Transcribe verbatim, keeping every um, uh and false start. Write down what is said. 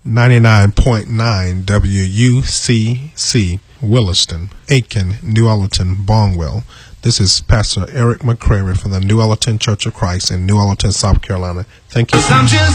ninety-nine point nine W U C C, Williston, Aiken, New Orleans, Barnwell. This is Pastor Eric McCrary from the New Orleans Church of Christ in New Orleans, South Carolina. Thank you.